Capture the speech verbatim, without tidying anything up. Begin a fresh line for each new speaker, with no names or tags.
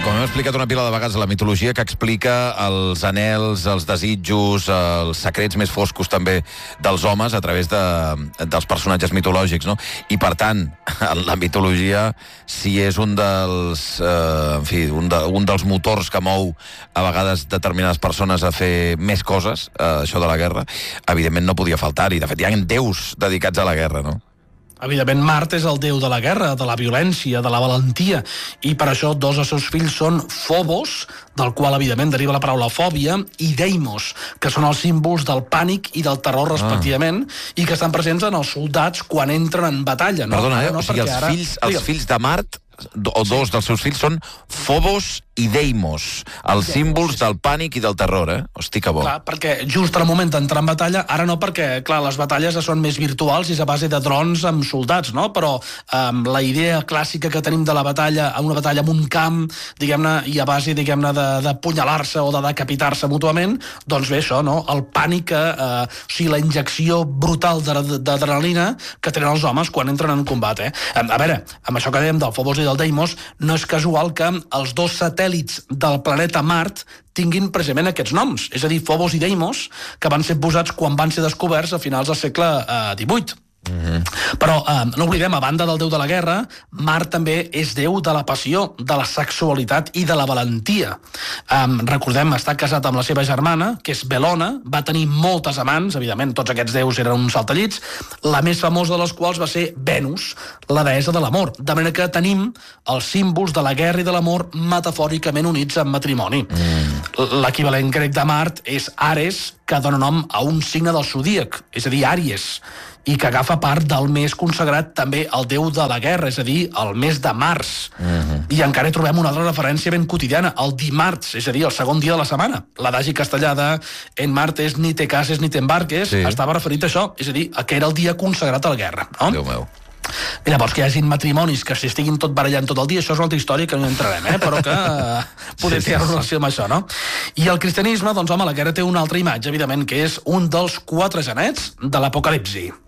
Com hem explicat una pila de vegades, la mitologia que explica els anhels, els desitjos, els secrets més foscos també dels homes a través de, dels personatges mitològics, no? I per tant, la mitologia, si és un dels, eh, en fi, un, de, un dels motors que mou a vegades determinades persones a fer més coses, eh, això de la guerra, evidentment no podia faltar-hi. De fet, hi ha déus dedicats a la guerra, no?
Evidentment, Mart és el déu de la guerra, de la violència, de la valentia, i per això dos dels seus fills són Phobos, del qual, evidentment, deriva la paraula fòbia, i Deimos, que són els símbols del pànic i del terror, respectivament, ah. i que estan presents en els soldats quan entren en batalla. No?
Perdona, eh?
No,
o sigui, els,
ara...
fills, els fills de Mart, o dos dels seus fills, són Phobos i Deimos, els símbols del pànic i del terror, eh? Hosti, que bo.
Clar, perquè just al moment d'entrar en batalla, ara no perquè, clar, les batalles són més virtuals i és a base de drons amb soldats, no? Però um, la idea clàssica que tenim de la batalla, una batalla en un camp, diguem-ne, i a base, diguem-ne, de, de punyalar-se o de decapitar-se mútuament, doncs bé, això, no? El pànic, eh, o sigui, la injecció brutal d'adrenalina que tenen els homes quan entren en combat, eh? A veure, amb això que dèiem del Phobos i del Deimos, no és casual que els dos satèl·lits del planeta Mart tinguin precisament aquests noms, és a dir, Phobos i Deimos, que van ser posats quan van ser descoberts a finals del segle eh, divuit. Mm-hmm. Però eh, no oblidem, a banda del déu de la guerra, Mart també és déu de la passió, de la sexualitat i de la valentia. Um, recordem, està casat amb la seva germana, que és Belona, va tenir moltes amants, evidentment tots aquests déus eren uns saltallits, la més famosa de les quals va ser Venus, la deessa de l'amor, de manera que tenim els símbols de la guerra i de l'amor metafòricament units en matrimoni. Mm. L'equivalent grec de Mart és Ares, que dona nom a un signe del zodíac, és a dir, Àries, i que agafa part del mes consagrat també el déu de la guerra, és a dir, el mes de març. Uh-huh. I encara hi trobem una altra referència ben quotidiana, el dimarts, és a dir, el segon dia de la setmana. L'adagi castellà de en martes ni te cases ni te embarques, sí, estava referit a això, és a dir, que era el dia consagrat a la guerra. No?
Déu meu.
I llavors que hi hagin matrimonis que s'estiguin tot barallant tot el dia, això és una altra història que no entrarem, eh? Però que poder sí, sí, tenir relació amb això, no? I el cristianisme, doncs home, la guerra té una altra imatge, evidentment, que és un dels quatre genets de l'Apocalipsi.